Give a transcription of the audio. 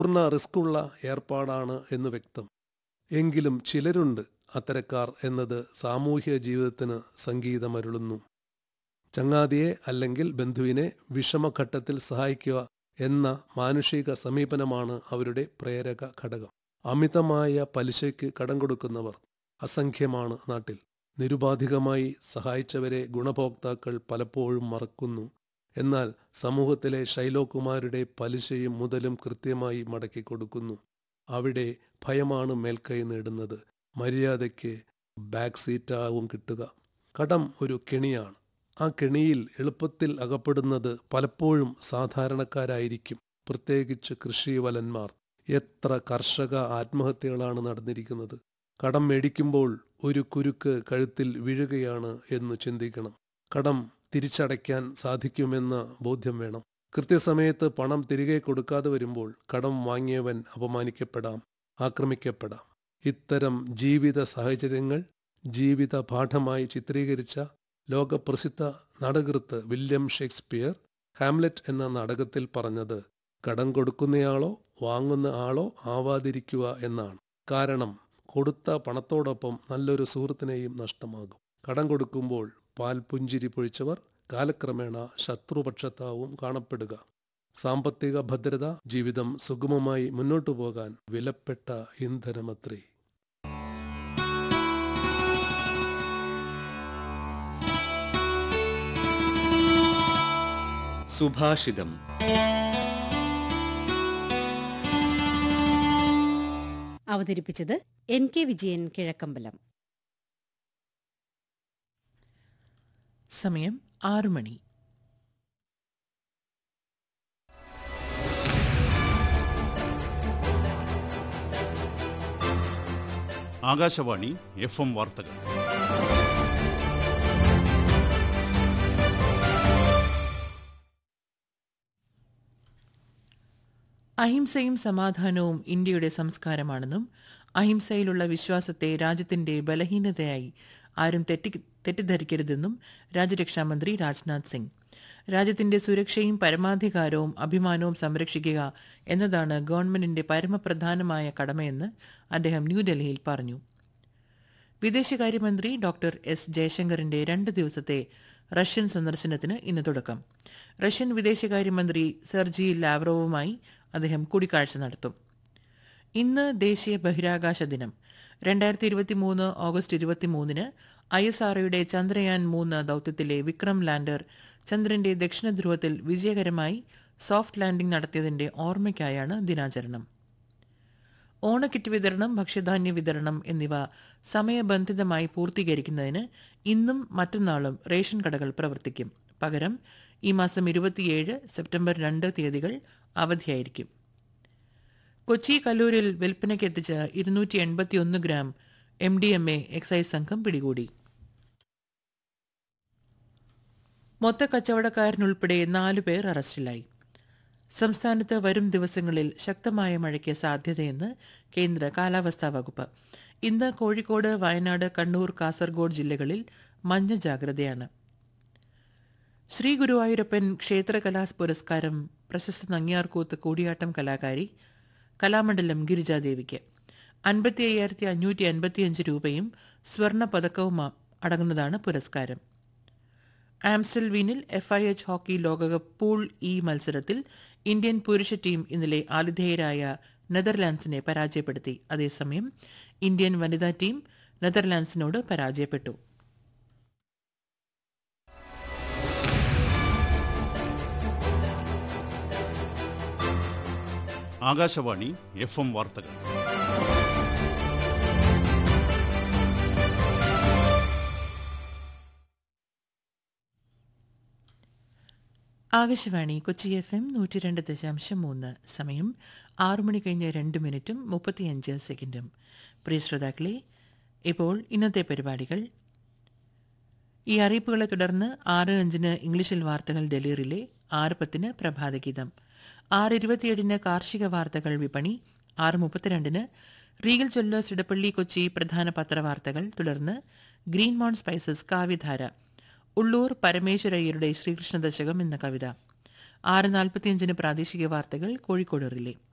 പൂർണ്ണ റിസ്ക്കുള്ള ഏർപ്പാടാണ് എന്ന് വ്യക്തം. എങ്കിലും ചിലരുണ്ട് അത്തരക്കാർ എന്നത് സാമൂഹ്യ ജീവിതത്തിന് സംഗീതമരുളുന്നു. ചങ്ങാതിയെ അല്ലെങ്കിൽ ബന്ധുവിനെ വിഷമഘട്ടത്തിൽ സഹായിക്കുക എന്ന മാനുഷിക സമീപനമാണ് അവരുടെ പ്രേരക ഘടകം. അമിതമായ പലിശയ്ക്ക് കടം കൊടുക്കുന്നവർ അസംഖ്യമാണ് നാട്ടിൽ. നിരുപാധികമായി സഹായിച്ചവരെ ഗുണഭോക്താക്കൾ പലപ്പോഴും മറക്കുന്നു. എന്നാൽ സമൂഹത്തിലെ ഷൈലോക്കുമാരുടെ പലിശയും മുതലും കൃത്യമായി മടക്കിക്കൊടുക്കുന്നു. അവിടെ ഭയമാണ് മേൽക്കൈ നേടുന്നത്. മര്യാദയ്ക്ക് ബാക്ക് സീറ്റാവും കിട്ടുക. കടം ഒരു കെണിയാണ്. ആ കെണിയിൽ എളുപ്പത്തിൽ അകപ്പെടുന്നത് പലപ്പോഴും സാധാരണക്കാരായിരിക്കും, പ്രത്യേകിച്ച് കൃഷിവലന്മാർ. എത്ര കർഷക ആത്മഹത്യകളാണ് നടന്നിരിക്കുന്നത്. കടം മേടിക്കുമ്പോൾ ഒരു കുരുക്ക് കഴുത്തിൽ വീഴുകയാണ് എന്ന് ചിന്തിക്കണം. കടം തിരിച്ചടയ്ക്കാൻ സാധിക്കുമെന്ന ബോധ്യം വേണം. കൃത്യസമയത്ത് പണം തിരികെ കൊടുക്കാതെ വരുമ്പോൾ കടം വാങ്ങിയവൻ അപമാനിക്കപ്പെടാം, ആക്രമിക്കപ്പെടാം. ഇത്തരം ജീവിത സാഹചര്യങ്ങൾ ജീവിത പാഠമായി ചിത്രീകരിച്ച ലോകപ്രസിദ്ധ നാടകൃത്ത് വില്യം ഷേക്സ്പിയർ ഹാംലെറ്റ് എന്ന നാടകത്തിൽ പറഞ്ഞത് കടം കൊടുക്കുന്നയാളോ വാങ്ങുന്ന ആളോ ആവാതിരിക്കുക എന്നാണ്. കാരണം കൊടുത്ത പണത്തോടൊപ്പം നല്ലൊരു സുഹൃത്തിനെയും നഷ്ടമാകും. കടം കൊടുക്കുമ്പോൾ പാൽപുഞ്ചിരി പൊഴിച്ചവർ കാലക്രമേണ ശത്രുപക്ഷത്താവും കാണപ്പെടുക. സാമ്പത്തിക ഭദ്രത ജീവിതം സുഗമമായി മുന്നോട്ടു പോകാൻ വിലപ്പെട്ട ഇന്ധനമത്രേ. സുഭാഷിതം. അവതരിപ്പിച്ചത് NK വിജയൻ കിഴക്കമ്പലം. സമയം 6 മണി. ആകാശവാണി FM വാർത്തകൾ. അഹിംസയും സമാധാനവും ഇന്ത്യയുടെ സംസ്കാരമാണെന്നും അഹിംസയിലുള്ള വിശ്വാസത്തെ രാജ്യത്തിന്റെ ബലഹീനതയായി ആരും തെറ്റിദ്ധരിക്കരുതെന്നും രാജ്യരക്ഷാമന്ത്രി രാജ്നാഥ് സിംഗ്. രാജ്യത്തിന്റെ സുരക്ഷയും പരമാധികാരവും അഭിമാനവും സംരക്ഷിക്കുക എന്നതാണ് ഗവൺമെന്റിന്റെ പരമപ്രധാനമായ കടമയെന്ന് അദ്ദേഹം ന്യൂഡൽഹിയിൽ പറഞ്ഞു. വിദേശകാര്യമന്ത്രി ഡോക്ടർ എസ് ജയശങ്കറിന്റെ 2 ദിവസത്തെ റഷ്യൻ സന്ദർശനത്തിന് ഇന്ന് തുടക്കം. റഷ്യൻ വിദേശകാര്യമന്ത്രി സെർജി ലാവ്റോവുമായി അദ്ദേഹം കൂടിക്കാഴ്ച നടത്തും. ഇന്ന് ദേശീയ ബഹിരാകാശ ദിനം. 2023 ഓഗസ്റ്റ് 23-ന് ISROയുടെ ചന്ദ്രയാൻ 3 ദൗത്യത്തിലെ വിക്രം ലാൻഡർ ചന്ദ്രന്റെ ദക്ഷിണ ധ്രുവത്തിൽ വിജയകരമായി സോഫ്റ്റ് ലാൻഡിംഗ് നടത്തിയതിന്റെ ഓർമ്മയ്ക്കായാണ് ദിനാചരണം. ഓണക്കിറ്റ് വിതരണം, ഭക്ഷ്യധാന്യ വിതരണം എന്നിവ സമയബന്ധിതമായി പൂർത്തീകരിക്കുന്നതിന് ഇന്നും മറ്റന്നാളും റേഷൻ കടകൾ പ്രവർത്തിക്കും. പകരം ഈ മാസം 27, സെപ്റ്റംബർ 2 തീയതികൾ അവധിയായിരിക്കും. കൊച്ചി കല്ലൂരിൽ വിൽപ്പനയ്ക്കെത്തിച്ച 281 ഗ്രാം MDMA എക്സൈസ് സംഘം പിടികൂടി. മൊത്ത കച്ചവടക്കാരനുൾപ്പെടെ 4 പേർ അറസ്റ്റിലായി. സംസ്ഥാനത്ത് വരും ദിവസങ്ങളിൽ ശക്തമായ മഴയ്ക്ക് സാധ്യതയെന്ന് കേന്ദ്ര കാലാവസ്ഥാ വകുപ്പ്. ഇന്ന് കോഴിക്കോട്, വയനാട്, കണ്ണൂർ, കാസർഗോഡ് ജില്ലകളിൽ മഞ്ഞ ജാഗ്രതയാണ്. ശ്രീ ഗുരുവായൂരപ്പൻ ക്ഷേത്ര കലാസ് പുരസ്കാരം പ്രശസ്ത നങ്ങ്യാർകൂത്ത് കൂടിയാട്ടം കലാകാരി കലാമണ്ഡലം ഗിരിജാദേവിക്ക് 55,555 രൂപയും സ്വർണ്ണ പതക്കവും അടങ്ങുന്നതാണ് പുരസ്കാരം. ആംസ്റ്റൽവീനിൽ FIH ഹോക്കി ലോകകപ്പ് പൂൾ ഇ മത്സരത്തിൽ ഇന്ത്യൻ പുരുഷ ടീം ഇന്നലെ ആതിഥേയരായ നെതർലാൻഡ്സിനെ പരാജയപ്പെടുത്തി. അതേസമയം ഇന്ത്യൻ വനിതാ ടീം നെതർലാൻഡ്സിനോട് പരാജയപ്പെട്ടു. ആകാശവാണി FM വാർത്തകൾ. ആകാശവാണി കൊച്ചി FM 102.3. സമയം 6 മണി കഴിഞ്ഞ് 2 മിനിറ്റും 35 സെക്കൻഡും. പ്രിയ ശ്രോതാക്കളെ, ഇപ്പോൾ ഇന്നത്തെ പരിപാടികൾ. ഈ അറിയിപ്പുകളെ തുടർന്ന് 6:05-ന് ഇംഗ്ലീഷിൽ വാർത്തകൾ ഡൽഹിയിലെ, 6:10-ന് പ്രഭാതഗീതം, 6:27-ന് കാർഷിക വാർത്തകൾ വിപണി, 6:32-ന് റീഗൽ ജ്വല്ലേഴ്സ് ഇടപ്പള്ളി കൊച്ചി പ്രധാന പത്രവാർത്തകൾ, തുടർന്ന് ഗ്രീൻ മൗണ്ട് സ്പൈസസ് കാവ്യധാര, ഉള്ളൂർ പരമേശ്വരയ്യരുടെ ശ്രീകൃഷ്ണ ദശകം എന്ന കവിത, 6:45-ന് പ്രാദേശിക വാർത്തകൾ കോഴിക്കോട് റിലേ.